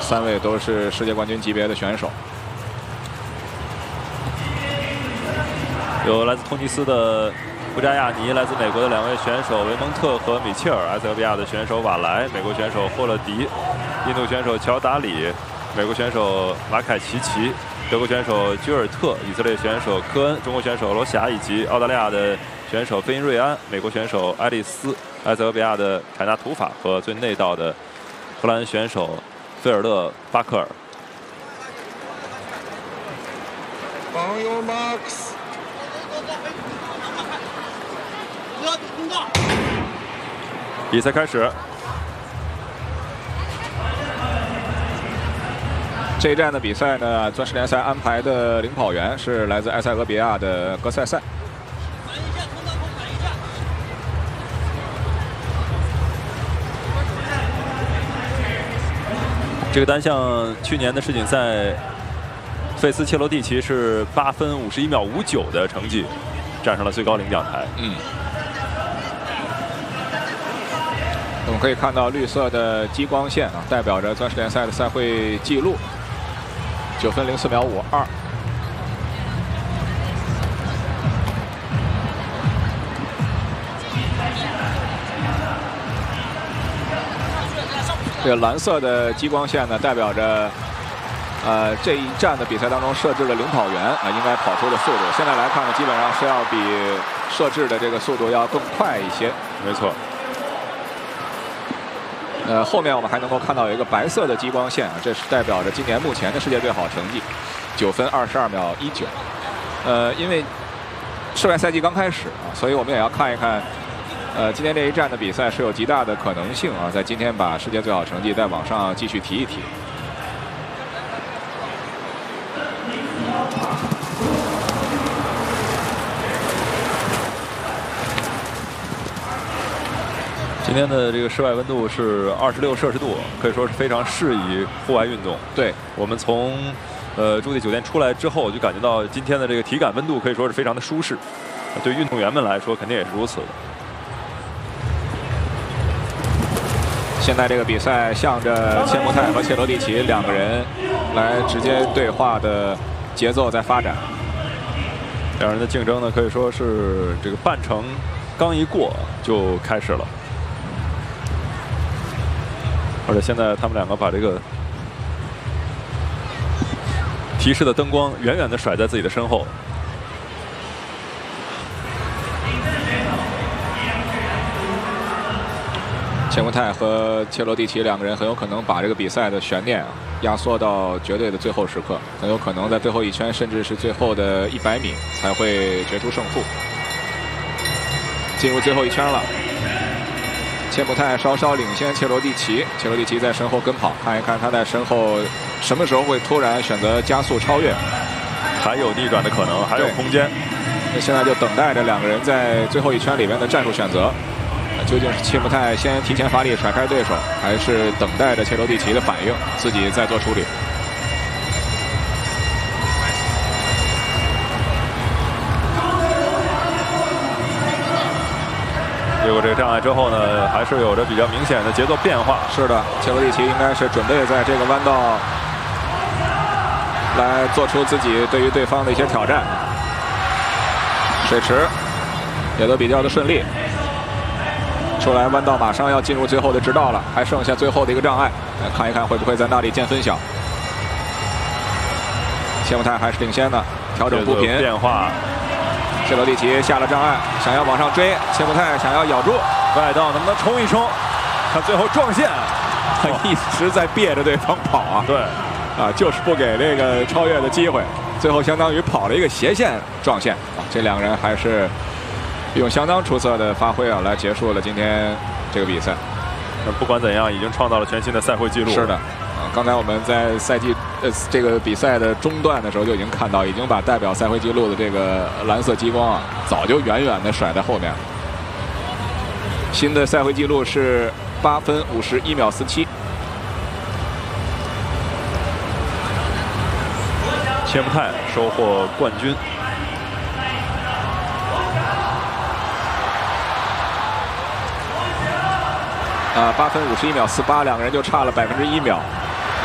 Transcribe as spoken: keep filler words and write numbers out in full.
三位都是世界冠军级别的选手。 有来自突尼斯的布扎亚尼，来自美国的两位选手维蒙特和米切尔，埃塞俄比亚的选手瓦莱，美国选手霍勒迪，印度选手乔达里，美国选手马凯奇奇，德国选手居尔特，以色列选手科恩，中国选手罗霞，以及澳大利亚的选手费因瑞安，美国选手爱丽丝，埃塞俄比亚的凯纳图法和最内道的荷兰选手菲尔勒巴克尔。 On your marks. 比赛开始。 这一站的比赛呢，钻石联赛安排的领跑员是来自埃塞俄比亚的格塞塞。 这个单项去年的世锦赛，费斯切罗蒂奇是八分五十一秒五九的成绩，站上了最高领奖台。 嗯。我们可以看到绿色的激光线啊，代表着钻石联赛的赛会纪录，九分零四秒五二。这个蓝色的激光线呢，代表着呃这一站的比赛当中设置的领跑员啊、呃、应该跑出的速度。现在来看呢，基本上是要比设置的这个速度要更快一些。 没错。 呃，后面我们还能够看到有一个白色的激光线啊，这是代表着今年目前的世界最好成绩，九分二十二秒一九。呃，因为室外赛季刚开始啊，所以我们也要看一看，呃，今天这一站的比赛是有极大的可能性啊，在今天把世界最好成绩再往上继续提一提。 今天的这个室外温度是二十六摄氏度，可以说是非常适宜户外运动。 对，我们从呃驻地酒店出来之后，就感觉到今天的这个体感温度可以说是非常的舒适，对运动员们来说肯定也是如此的。 现在这个比赛向着切穆泰和切罗蒂奇两个人来直接对话的节奏在发展。 两人的竞争呢，可以说是这个半程刚一过就开始了。而且现在他们两个把这个提示的灯光远远地甩在自己的身后。 切穆泰和切罗蒂奇两个人很有可能把这个比赛的悬念啊压缩到绝对的最后时刻，很有可能在最后一圈，甚至是最后的一百米才会决出胜负。进入最后一圈了。切穆泰稍稍领先切罗蒂奇，切罗蒂奇在身后跟跑，看一看他在身后什么时候会突然选择加速超越， 还有逆转的可能，还有空间。 那现在就等待着两个人在最后一圈里面的战术选择，究竟是切穆泰先提前发力甩开对手，还是等待着切罗蒂奇的反应，自己再做处理。 越过这个障碍之后呢，还是有着比较明显的节奏变化。 是的，切罗蒂奇应该是准备在这个弯道来做出自己对于对方的一些挑战。水池也都比较的顺利。出来弯道马上要进入最后的直道了，还剩下最后的一个障碍，看一看会不会在那里见分晓。切穆泰还是领先的，调整步频变化。 切罗蒂奇下了障碍，想要往上追，切穆泰想要咬住外道，能不能冲一冲？他最后撞线， 他一直在别着对方跑啊。 对， 啊，就是不给这个超越的机会，最后相当于跑了一个斜线撞线啊。这两个人还是用相当出色的发挥啊，来结束了今天这个比赛。 那不管怎样，已经创造了全新的赛会纪录。 是的，啊，刚才我们在赛季呃这个比赛的中段的时候就已经看到，已经把代表赛会纪录的这个蓝色激光啊，早就远远的甩在后面了。新的赛会纪录是八分五十一秒四七。 切穆泰收获冠军。 啊，八分五十一秒四八，两个人就差了百分之一秒。